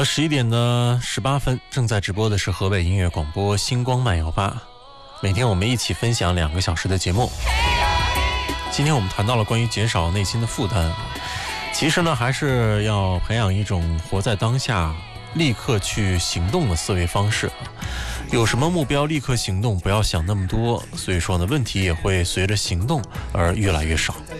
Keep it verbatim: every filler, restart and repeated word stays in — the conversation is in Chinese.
十一点的十八分，正在直播的是河北音乐广播星光漫游吧。每天我们一起分享两个小时的节目。今天我们谈到了关于减少内心的负担，其实呢，还是要培养一种活在当下、立刻去行动的思维方式。有什么目标立刻行动，不要想那么多。所以说呢，问题也会随着行动而越来越少。